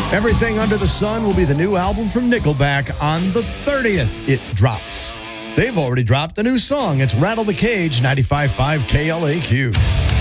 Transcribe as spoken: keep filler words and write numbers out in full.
Everything Under the Sun will be the new album from Nickelback on the thirtieth. It drops. They've already dropped a new song. It's Rattle the Cage, ninety-five point five K L A Q.